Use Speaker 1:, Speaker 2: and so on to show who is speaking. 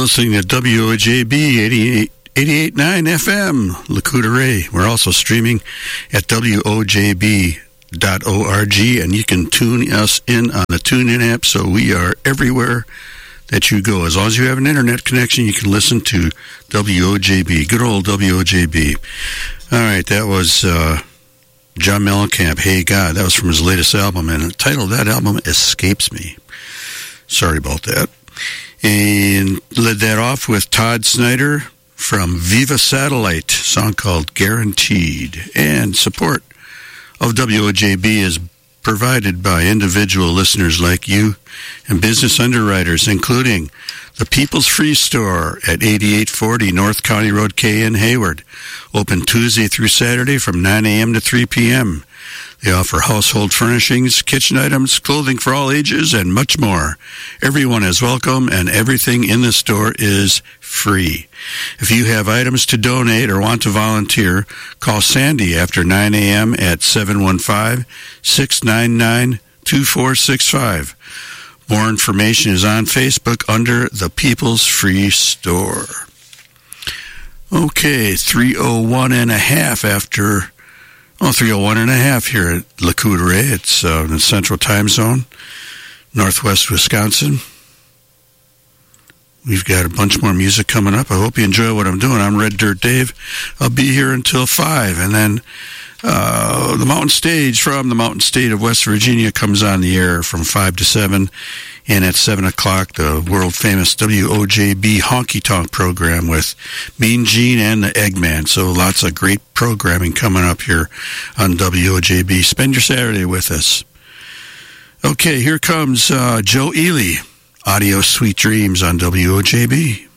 Speaker 1: listening to WOJB 88.9 FM, Lac-Courte. We're also streaming at WOJB.org, and you can tune us in on the TuneIn app, so we are everywhere that you go. As long as you have an internet connection, you can listen to WOJB, good old WOJB. All right, that was John Mellencamp, Hey God. That was from his latest album, and the title of that album escapes me. Sorry about that. And led that off with Todd Snyder from Viva Satellite, a song called Guaranteed. And support of WOJB is provided by individual listeners like you and business underwriters, including the People's Free Store at 8840 North County Road K in Hayward. Open Tuesday through Saturday from 9 a.m. to 3 p.m. They offer household furnishings, kitchen items, clothing for all ages, and much more. Everyone is welcome, and everything in the store is free. If you have items to donate or want to volunteer, call Sandy after 9 a.m. at 715-699-2465. More information is on Facebook under the People's Free Store. Okay, 3:01 and a half after... 3:01 and a half here at Lac-Courte. It's in the Central Time Zone, Northwest Wisconsin. We've got a bunch more music coming up. I hope you enjoy what I'm doing. I'm Red Dirt Dave. I'll be here until 5, and then the Mountain Stage from the Mountain State of West Virginia comes on the air from 5 to 7. And at 7 o'clock, the world-famous WOJB Honky Tonk program with Mean Gene and the Eggman. So lots of great programming coming up here on WOJB. Spend your Saturday with us. Okay, here comes Joe Ely, Audio Sweet Dreams on WOJB.